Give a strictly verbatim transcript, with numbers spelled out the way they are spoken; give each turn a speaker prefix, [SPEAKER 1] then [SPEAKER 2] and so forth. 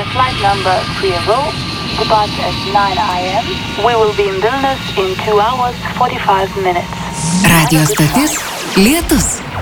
[SPEAKER 1] flight number three zero, departs at nine a m We will be in Vilnius in two hours forty-five minutes.
[SPEAKER 2] Radio stotis Lietus.